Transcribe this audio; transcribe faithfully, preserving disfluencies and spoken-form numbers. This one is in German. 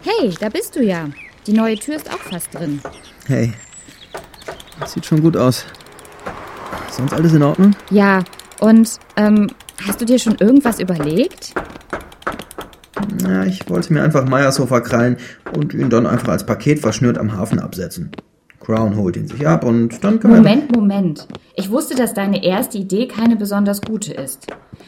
Hey, da bist du ja. Die neue Tür ist auch fast drin. Hey, das sieht schon gut aus. Sonst alles in Ordnung? Ja, und ähm, hast du dir schon irgendwas überlegt? Na, ich wollte mir einfach Meyershofer krallen und ihn dann einfach als Paket verschnürt am Hafen absetzen. Crown holt ihn sich ab und dann können Moment, wir... Moment. Ich wusste, dass deine erste Idee keine besonders gute ist.